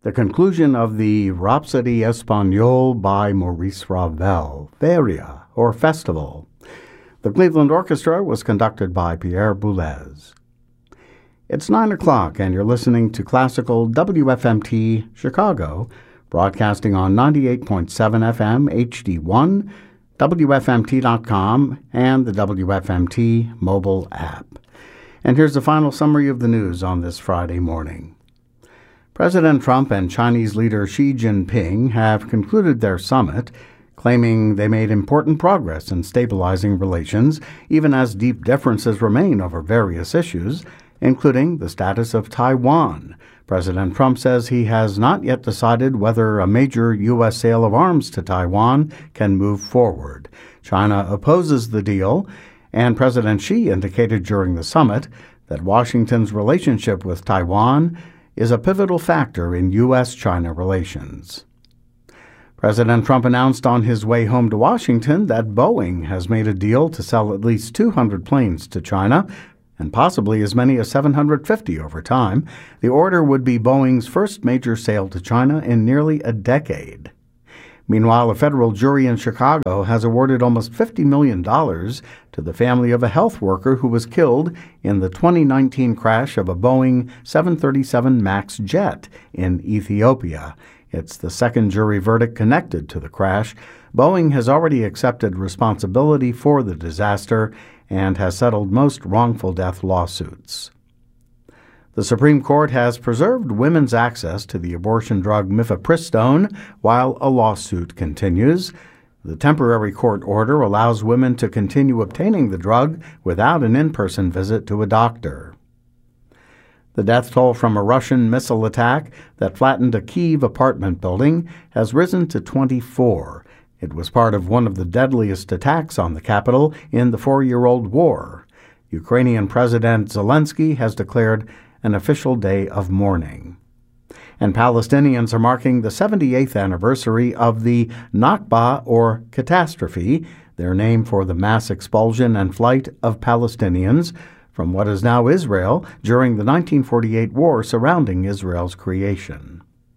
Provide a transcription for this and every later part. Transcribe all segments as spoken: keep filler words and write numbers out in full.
The conclusion of the Rhapsody Espagnole by Maurice Ravel, Feria, or Festival. The Cleveland Orchestra was conducted by Pierre Boulez. It's nine o'clock, and you're listening to Classical W F M T Chicago, broadcasting on ninety-eight point seven F M H D one, W F M T dot com, and the W F M T mobile app. And here's the final summary of the news on this Friday morning. President Trump and Chinese leader Xi Jinping have concluded their summit, claiming they made important progress in stabilizing relations, even as deep differences remain over various issues, including the status of Taiwan. President Trump says he has not yet decided whether a major U S sale of arms to Taiwan can move forward. China opposes the deal, and President Xi indicated during the summit that Washington's relationship with Taiwan is a pivotal factor in U S China relations. President Trump announced on his way home to Washington that Boeing has made a deal to sell at least two hundred planes to China, and possibly as many as seven hundred fifty over time. The order would be Boeing's first major sale to China in nearly a decade. Meanwhile, a federal jury in Chicago has awarded almost fifty million dollars to the family of a health worker who was killed in the twenty nineteen crash of a Boeing seven thirty-seven MAX jet in Ethiopia. It's the second jury verdict connected to the crash. Boeing has already accepted responsibility for the disaster and has settled most wrongful death lawsuits. The Supreme Court has preserved women's access to the abortion drug mifepristone while a lawsuit continues. The temporary court order allows women to continue obtaining the drug without an in-person visit to a doctor. The death toll from a Russian missile attack that flattened a Kyiv apartment building has risen to twenty-four. It was part of one of the deadliest attacks on the capital in the four-year-old war. Ukrainian President Zelensky has declared an official day of mourning. And Palestinians are marking the seventy-eighth anniversary of the Nakba, or catastrophe, their name for the mass expulsion and flight of Palestinians from what is now Israel during the nineteen forty-eight war surrounding Israel's creation.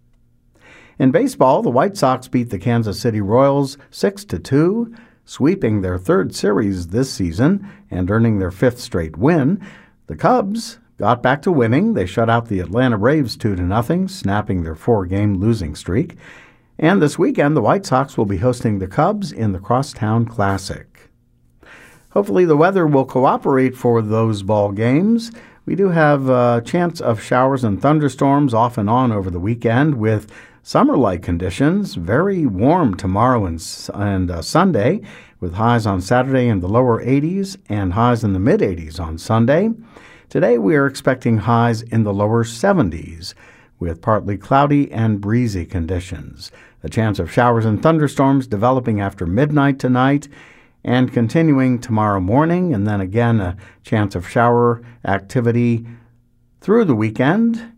In baseball, the White Sox beat the Kansas City Royals six to two, sweeping their third series this season and earning their fifth straight win. The Cubs got back to winning. They shut out the Atlanta Braves two to nothing, snapping their four-game losing streak. And this weekend, the White Sox will be hosting the Cubs in the Crosstown Classic. Hopefully the weather will cooperate for those ball games. We do have a chance of showers and thunderstorms off and on over the weekend with summer-like conditions. Very warm tomorrow and, and uh, Sunday, with highs on Saturday in the lower eighties and highs in the mid-eighties on Sunday. Today we are expecting highs in the lower seventies, with partly cloudy and breezy conditions. A chance of showers and thunderstorms developing after midnight tonight and continuing tomorrow morning, and then again a chance of shower activity through the weekend,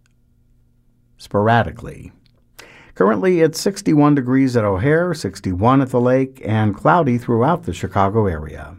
sporadically. Currently, it's sixty-one degrees at O'Hare, sixty-one at the lake, and cloudy throughout the Chicago area.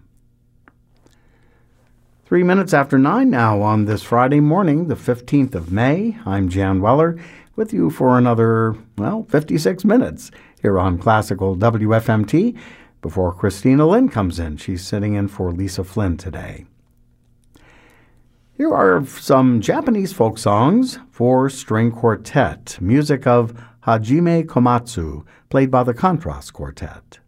Three minutes after nine now on this Friday morning, the fifteenth of May. I'm Jan Weller with you for another, well, fifty-six minutes here on Classical W F M T before Christina Lynn comes in. She's sitting in for Lisa Flynn today. Here are some Japanese folk songs for string quartet, music of Hajime Komatsu, played by the Contrast Quartet.